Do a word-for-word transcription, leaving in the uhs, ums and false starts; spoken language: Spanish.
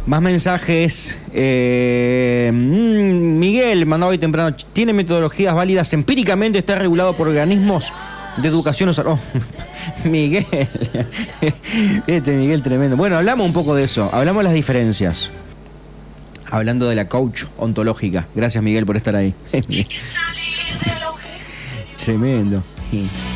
Más mensajes. Eh, Miguel mandó hoy temprano. ¿Tiene metodologías válidas? Empíricamente está regulado por organismos de educación. Oh, Miguel. Este Miguel tremendo. Bueno, hablamos un poco de eso. Hablamos de las diferencias. Hablando de la coach ontológica. Gracias, Miguel, por estar ahí. Tremendo.